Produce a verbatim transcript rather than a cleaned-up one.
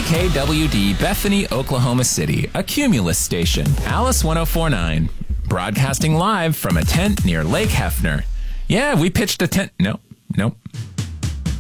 K W D, Bethany, Oklahoma City, a Cumulus station. Alice one oh four point nine, broadcasting live from a tent near Lake Hefner. Yeah, we pitched a tent. No, nope.